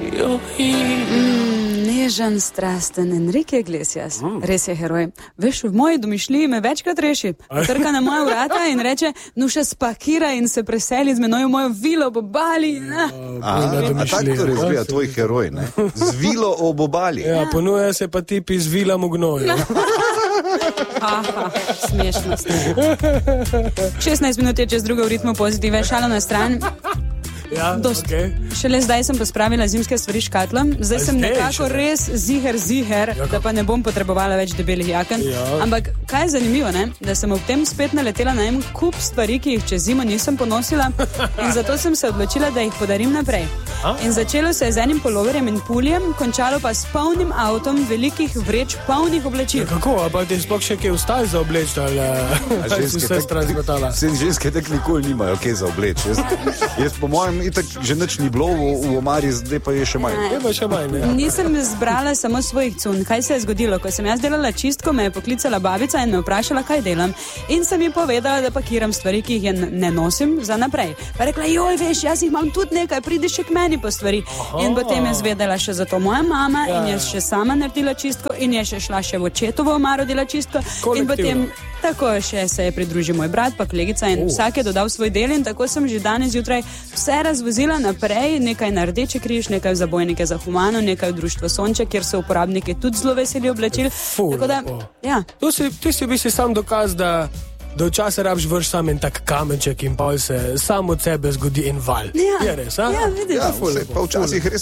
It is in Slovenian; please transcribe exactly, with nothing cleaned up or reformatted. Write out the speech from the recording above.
Mm, nežen, strasten Enrique Iglesias. Mm. Res je heroj. Veš, v moji domišljiji me večkrat reši. Trka na moja vrata in reče, no še spakira in se preseli z menoj v mojo vilo ob obali. A, a tako to res gleda tvoj heroj, ne? Z vilo ob obali. Ja, ponuja se pa tipi z vilom v gnoju. Aha, smešno ste. šestnajst minut je čez drugo v ritmu Pozitive, šalo na stran. Ja, okay. Šele zdaj sem pospravila zimske stvari škatlom, zdaj A sem zdaj nekako še? res ziher, ziher, Ja, da pa ne bom potrebovala več debelih jaken. Ja. Ampak kaj je zanimivo, ne? Da sem ob tem spet naletela na en kup stvari, ki jih čez zimo nisem ponosila in zato sem se odločila, da jih podarim naprej. A? In začelo se je z enim poloverjem in puljem, končalo pa s polnim avtom velikih vreč, polnih oblačil. Ja, kako? A pa ti sploh še kaj vstaj za obleč, ali ali si vse stran zmetala? Vse ženske tak nikoli nimajo kaj za obleč. Jaz, jaz po mojem itak že nič ni bilo v, v omari, zdaj pa je še manj. Je pa še manj, ne? Nisem zbrala samo svojih cun. Kaj se je zgodilo? Ko sem jaz delala čistko, me je poklicala babica in me vprašala, kaj delam. In sem ji povedala, da pakiram stvari, ki jih je ne nosim za naprej. Pa rekla, joj, veš, jaz jih imam tudi nekaj, prideš še k meni po stvari. Aha. In potem je zvedela še za to moja mama Ja, in je ja. še sama naredila čistko in je še šla še v očetovo omaro dela čistko. In potem tako še se je pridružil moj brat pa kolegica in Uh. vsak je dodal svoj del in tako sem že danes zjutraj vse razvozila naprej, nekaj na Rdeči križ, nekaj v zabojnike za humano, nekaj v društvo Sonček, kjer so uporabniki tudi zelo veseli oblačil. Ful, Tako da, lepo. ja. Tu si, ti si bi si sam dokaz, da, da včasih rabiš vrš sam en tak kamenček in pa se sam od sebe zgodi en val. Ja. Je res, a? Ja, vidiš. Ja, Ful vse, lepo, pa ful včasih res